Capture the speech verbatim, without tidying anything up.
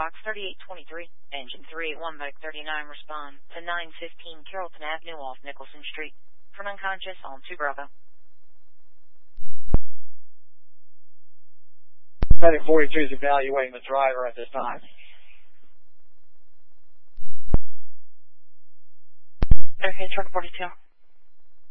Fox thirty-eight twenty-three, engine three eight one, bike thirty-nine, respond to nine fifteen Carrollton Avenue off Nicholson Street. From unconscious on two Bravo. Medic forty-two is evaluating the driver at this time. Okay, truck forty-two.